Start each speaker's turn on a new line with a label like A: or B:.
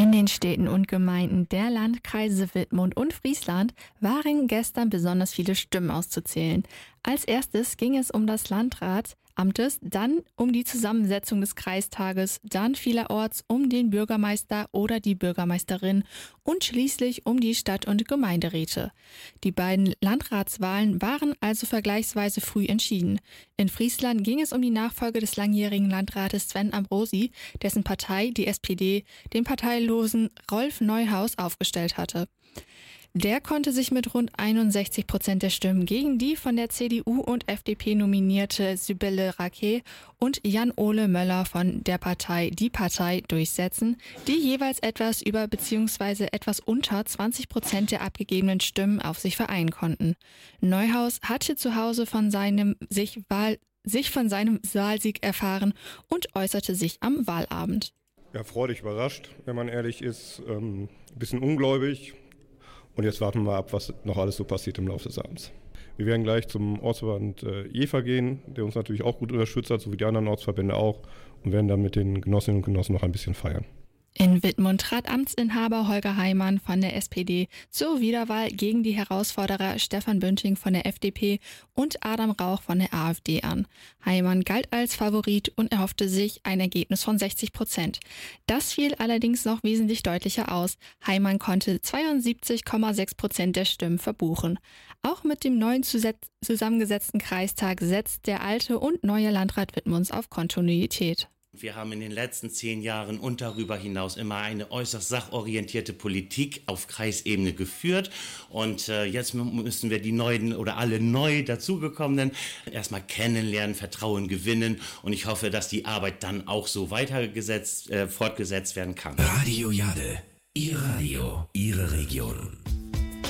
A: In den Städten und Gemeinden der Landkreise Wittmund und Friesland waren gestern besonders viele Stimmen auszuzählen. Als erstes ging es um das Landratsamtes, dann um die Zusammensetzung des Kreistages, dann vielerorts um den Bürgermeister oder die Bürgermeisterin und schließlich um die Stadt- und Gemeinderäte. Die beiden Landratswahlen waren also vergleichsweise früh entschieden. In Friesland ging es um die Nachfolge des langjährigen Landrates Sven Ambrosi, dessen Partei, die SPD, den parteilosen Rolf Neuhaus aufgestellt hatte. Der konnte sich mit rund 61% der Stimmen gegen die von der CDU und FDP nominierte Sibylle Raquet und Jan-Ole Möller von der Partei Die Partei durchsetzen, die jeweils etwas über bzw. etwas unter 20% der abgegebenen Stimmen auf sich vereinen konnten. Neuhaus hatte zu Hause von seinem Wahlsieg erfahren und äußerte sich am Wahlabend.
B: Ja, freudig überrascht, wenn man ehrlich ist, ein bisschen ungläubig. Und jetzt warten wir ab, was noch alles so passiert im Laufe des Abends. Wir werden gleich zum Ortsverband Jever gehen, der uns natürlich auch gut unterstützt hat, so wie die anderen Ortsverbände auch, und werden dann mit den Genossinnen und Genossen noch ein bisschen feiern.
A: In Wittmund trat Amtsinhaber Holger Heimann von der SPD zur Wiederwahl gegen die Herausforderer Stefan Bünding von der FDP und Adam Rauch von der AfD an. Heimann galt als Favorit und erhoffte sich ein Ergebnis von 60%. Das fiel allerdings noch wesentlich deutlicher aus. Heimann konnte 72,6% der Stimmen verbuchen. Auch mit dem neuen zusammengesetzten Kreistag setzt der alte und neue Landrat Wittmunds auf Kontinuität.
C: Wir haben in den letzten 10 Jahren und darüber hinaus immer eine äußerst sachorientierte Politik auf Kreisebene geführt. Und jetzt müssen wir die neuen oder alle neu dazugekommenen erstmal kennenlernen, Vertrauen gewinnen. Und ich hoffe, dass die Arbeit dann auch so fortgesetzt werden kann.
D: Radio Jade, Ihr Radio, Ihre Region.